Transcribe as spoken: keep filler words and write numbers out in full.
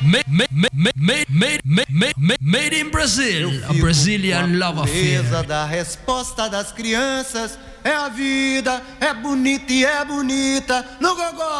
made, made, made, made, made, made, made in Brazil, a Brazilian love affair. A da resposta das crianças é a vida, é bonita e é bonita no gogó.